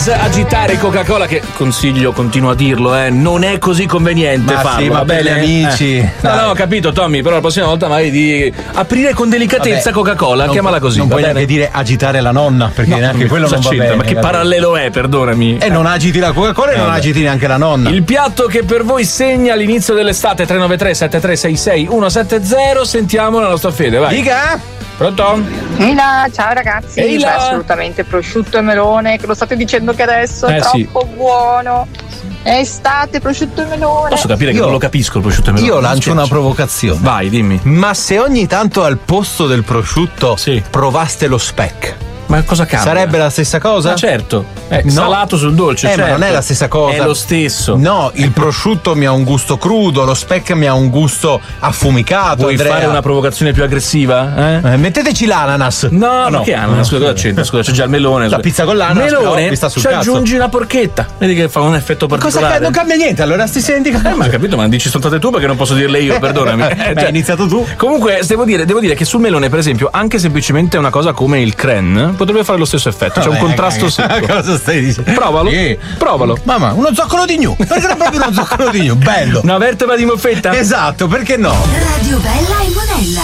Agitare Coca-Cola, che consiglio, continuo a dirlo, non è così conveniente farlo. Sì, ma per gli amici. No, ho capito, Tommy, però la prossima volta magari di aprire con delicatezza Coca-Cola, chiamala così. Non puoi neanche dire agitare la nonna, perché neanche quello non va bene. Ma che parallelo è, perdonami. E non agiti la Coca-Cola e non agiti neanche la nonna. Il piatto che per voi segna l'inizio dell'estate, 393 7366 170. Sentiamo la nostra Fede, vai. Dica! Pronto? Ehi là, ciao ragazzi. Ehi là. Assolutamente prosciutto e melone, che lo state dicendo che adesso è troppo buono. È estate, prosciutto e melone. Posso capire che non lo capisco il prosciutto e melone. Io lancio una provocazione. Vai, dimmi. Ma se ogni tanto al posto del prosciutto provaste lo speck, ma cosa cambia? Sarebbe la stessa cosa? Ma certo, no. Salato sul dolce, certo. Ma non è la stessa cosa. È lo stesso. No, il prosciutto mi ha un gusto crudo, lo speck mi ha un gusto affumicato. Vuoi fare una provocazione più aggressiva? Metteteci l'ananas. No, ma che ananas? Scusa, cosa c'entra? Scusa, c'è già il melone. La pizza con l'ananas, melone, mi sta sul ci cazzo. aggiungi una porchetta. Vedi che fa un effetto particolare. Cosa non cambia niente, allora sti senti. Ma capito, ma dici soltanto tu perché non posso dirle io, perdonami. Hai iniziato tu. Comunque, devo dire che sul melone, per esempio, anche semplicemente una cosa come il crème potrebbe fare lo stesso effetto. C'è un contrasto secco. Cosa stai dicendo? Provalo. Provalo. Mamma, uno zoccolo di gnu. Perché non proprio uno zoccolo di gnu? Bello. Una vertebra di moffetta? Esatto, perché no? Radio Bella e Monella.